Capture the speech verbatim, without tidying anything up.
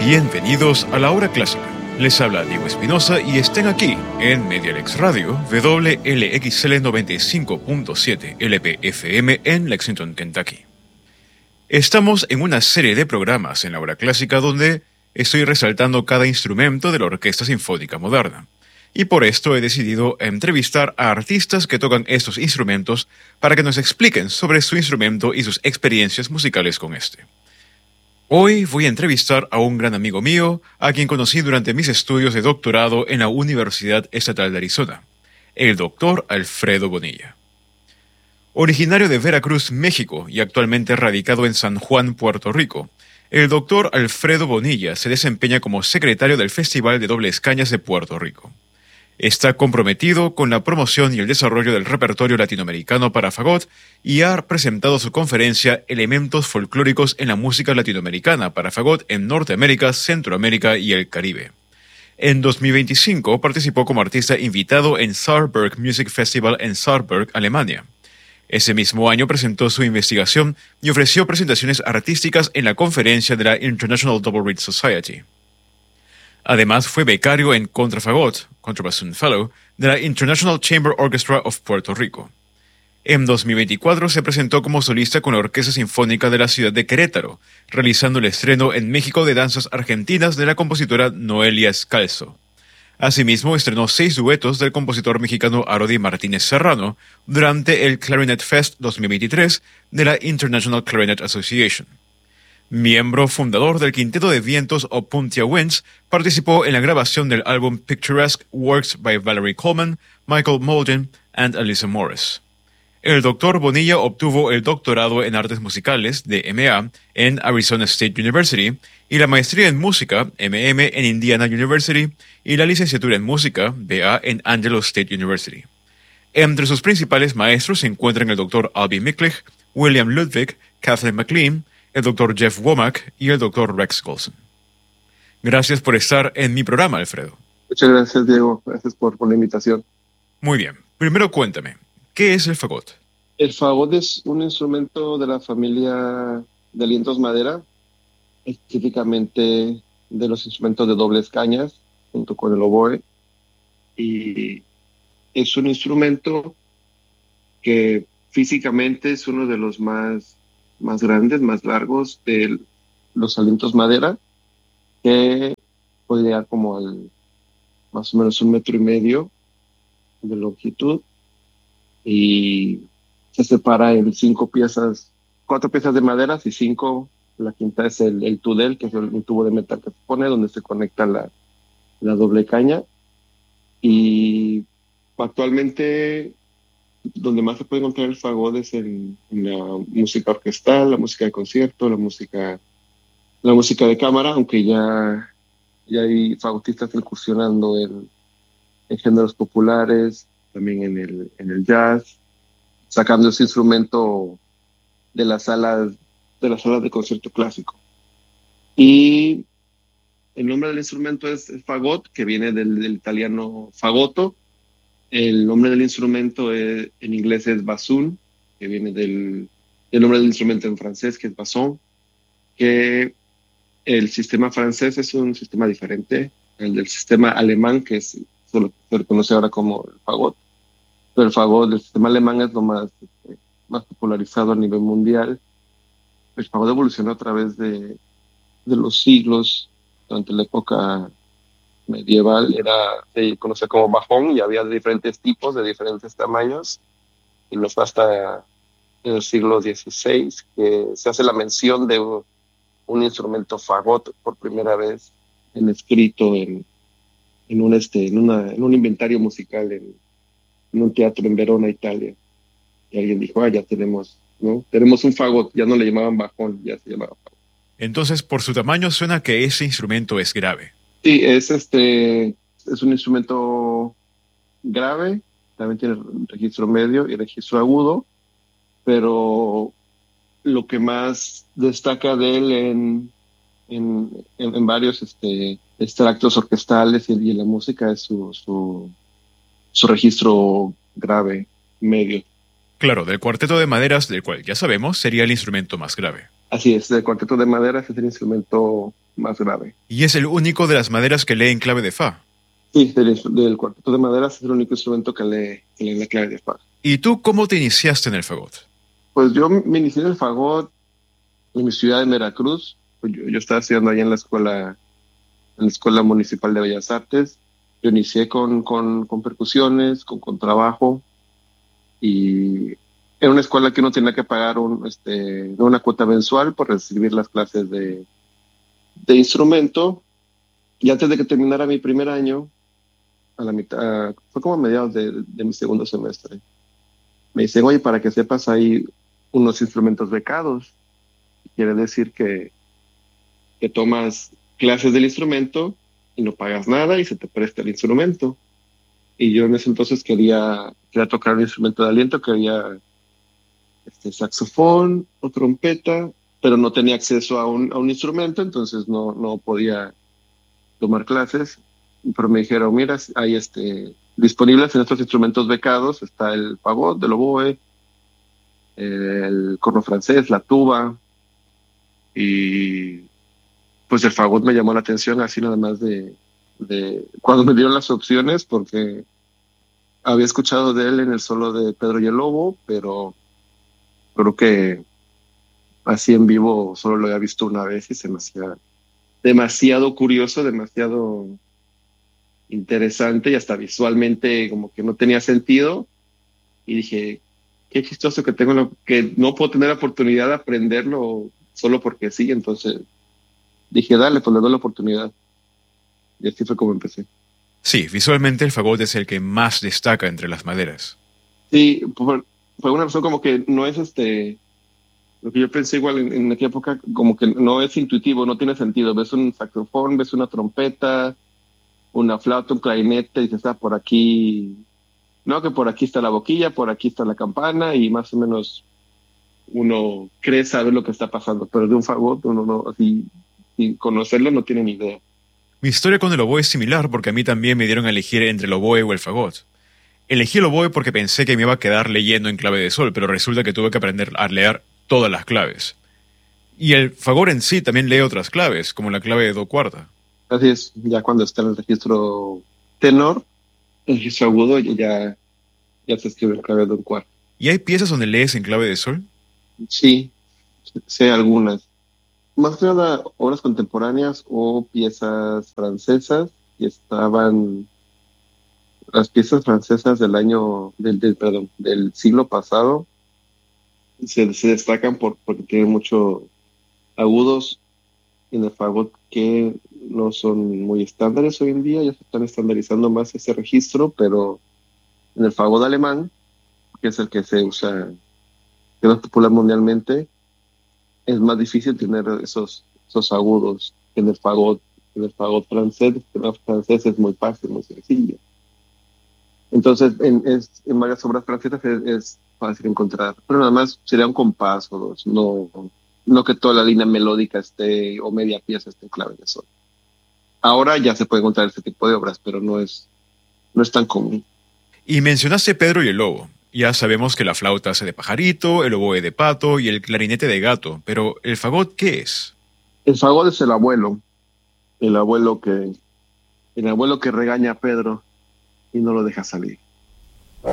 Bienvenidos a la Hora Clásica. Les habla Diego Espinosa y estén aquí en Medialex Radio, W L X L noventa y cinco punto siete L P F M en Lexington, Kentucky. Estamos en una serie de programas en la Hora Clásica donde estoy resaltando cada instrumento de la Orquesta Sinfónica Moderna. Y por esto he decidido entrevistar a artistas que tocan estos instrumentos para que nos expliquen sobre su instrumento y sus experiencias musicales con este. Hoy voy a entrevistar a un gran amigo mío, a quien conocí durante mis estudios de doctorado en la Universidad Estatal de Arizona, el doctor Alfredo Bonilla. Originario de Veracruz, México, y actualmente radicado en San Juan, Puerto Rico, el doctor Alfredo Bonilla se desempeña como secretario del Festival de Dobles Cañas de Puerto Rico. Está comprometido con la promoción y el desarrollo del repertorio latinoamericano para fagot y ha presentado su conferencia Elementos folclóricos en la música latinoamericana para fagot en Norteamérica, Centroamérica y el Caribe. En dos mil veinticinco participó como artista invitado en Saarburg Music Festival en Saarburg, Alemania. Ese mismo año presentó su investigación y ofreció presentaciones artísticas en la conferencia de la International Double Reed Society. Además, fue becario en Contrafagot, Contrabassoon Fellow, de la International Chamber Orchestra of Puerto Rico. En dos mil veinticuatro se presentó como solista con la Orquesta Sinfónica de la ciudad de Querétaro, realizando el estreno en México de danzas argentinas de la compositora Noelia Scalzo. Asimismo, estrenó seis duetos del compositor mexicano Arodi Martínez Serrano durante el Clarinet Fest dos mil veintitrés de la International Clarinet Association. Miembro fundador del Quinteto de Vientos Opuntia Winds, participó en la grabación del álbum Picturesque Works by Valerie Coleman, Michael Molden and Alyssa Morris. El doctor Bonilla obtuvo el doctorado en Artes Musicales de M A en Arizona State University y la maestría en Música M M en Indiana University y la licenciatura en Música B A en Angelo State University. Entre sus principales maestros se encuentran el doctor Albie Miklich, William Ludwig, Kathleen McLean, el doctor Jeff Womack y el doctor Rex Golson. Gracias por estar en mi programa, Alfredo. Muchas gracias, Diego. Gracias por, por la invitación. Muy bien. Primero cuéntame, ¿qué es el fagot? El fagot es un instrumento de la familia de alientos madera, específicamente de los instrumentos de dobles cañas, junto con el oboe. Y es un instrumento que físicamente es uno de los más más grandes, más largos de los alientos madera, que puede llegar como al más o menos un metro y medio de longitud y se separa en cinco piezas, cuatro piezas de madera y cinco, la quinta es el, el tudel, que es el, un tubo de metal que se pone donde se conecta la, la doble caña. Y actualmente donde más se puede encontrar el fagot es en, en la música orquestal, la música de concierto, la música, la música de cámara, aunque ya, ya hay fagotistas incursionando en, en géneros populares, también en el, en el jazz, sacando ese instrumento de las salas, de las salas de concierto clásico. Y el nombre del instrumento es, es fagot, que viene del, del italiano fagotto. El nombre del instrumento es, en inglés es bassoon, que viene del, del nombre del instrumento en francés, que es basson, que el sistema francés es un sistema diferente al del sistema alemán, que es, solo se reconoce ahora como el fagot. Pero el fagot del sistema alemán es lo más, este, más popularizado a nivel mundial. El fagot evolucionó a través de, de los siglos, durante la época medieval era, se conocía como bajón y había de diferentes tipos, de diferentes tamaños, y no fue hasta el siglo dieciséis que se hace la mención de un, un instrumento fagot por primera vez en escrito en, en, un, este, en, una, en un inventario musical en, en un teatro en Verona, Italia. Y alguien dijo, ah, ya tenemos, ¿no? Tenemos un fagot, ya no le llamaban bajón, ya se llamaba fagot. Entonces, por su tamaño suena que ese instrumento es grave. Sí, es este es un instrumento grave, también tiene registro medio y registro agudo, pero lo que más destaca de él en, en, en, en varios este, extractos orquestales y, y en la música es su, su, su registro grave, medio. Claro, del cuarteto de maderas, del cual ya sabemos, sería el instrumento más grave. Así es, el cuarteto de maderas es el instrumento más grave. ¿Y es el único de las maderas que lee en clave de fa? Sí, del, del cuarteto de maderas es el único instrumento que lee, que lee en la clave de fa. ¿Y tú cómo te iniciaste en el fagot? Pues yo me inicié en el fagot en mi ciudad de Veracruz. Pues yo, yo estaba estudiando allá en la escuela, en la Escuela Municipal de Bellas Artes. Yo inicié con, con, con percusiones, con contrabajo, y era una escuela que uno tenía que pagar un, este, una cuota mensual por recibir las clases de, de instrumento. Y antes de que terminara mi primer año, a la mitad, fue como a mediados de, de mi segundo semestre, me dicen, oye, para que sepas, hay unos instrumentos becados. Quiere decir que, que tomas clases del instrumento y no pagas nada y se te presta el instrumento. Y yo en ese entonces quería, quería tocar un instrumento de aliento, quería este, saxofón o trompeta, pero no tenía acceso a un, a un instrumento, entonces no, no podía tomar clases. Pero me dijeron, mira, hay este, disponibles en estos instrumentos becados, está el fagot, el oboe, el corno francés, la tuba, y pues el fagot me llamó la atención así nada más de, de cuando me dieron las opciones, porque había escuchado de él en el solo de Pedro y el Lobo, pero creo que así en vivo solo lo había visto una vez y se me hacía demasiado curioso, demasiado interesante y hasta visualmente como que no tenía sentido. Y dije, qué chistoso que tengo la, que no puedo tener la oportunidad de aprenderlo solo porque sí. Entonces dije, dale, pues le doy la oportunidad. Y así fue como empecé. Sí, visualmente el fagot es el que más destaca entre las maderas. Sí, por, por una razón como que no es este, lo que yo pensé igual en, en aquella época, como que no es intuitivo, no tiene sentido. Ves un saxofón, ves una trompeta, una flauta, un clarinete, y dices, ah, por aquí, no, que por aquí está la boquilla, por aquí está la campana, y más o menos uno cree saber lo que está pasando, pero de un fagot uno no, así, sin conocerlo, no tiene ni idea. Mi historia con el oboe es similar porque a mí también me dieron a elegir entre el oboe o el fagot. Elegí el oboe porque pensé que me iba a quedar leyendo en clave de sol, pero resulta que tuve que aprender a leer todas las claves. Y el fagot en sí también lee otras claves, como la clave de do cuarta. Así es, ya cuando está en el registro tenor, el registro agudo, ya, ya se escribe en clave de un cuarto. ¿Y hay piezas donde lees en clave de sol? Sí, sé algunas. Más que nada obras contemporáneas o piezas francesas, y estaban las piezas francesas del año, del, del perdón, del siglo pasado, se, se destacan por, porque tienen muchos agudos en el fagot que no son muy estándares hoy en día, ya se están estandarizando más ese registro, pero en el fagot alemán, que es el que se usa, que es más popular mundialmente, es más difícil tener esos, esos agudos que en el fagot. En el fagot francés, el tema francés es muy fácil, muy sencillo. Entonces, en, es, en varias obras francesas es, es fácil encontrar, pero nada más sería un compás o dos, no, no que toda la línea melódica esté o media pieza esté en clave de sol. Ahora ya se puede encontrar este tipo de obras, pero no es, no es tan común. Y mencionaste Pedro y el Lobo. Ya sabemos que la flauta hace de pajarito, el oboe de pato y el clarinete de gato, pero ¿el fagot qué es? El fagot es el abuelo, el abuelo que, el abuelo que regaña a Pedro y no lo deja salir.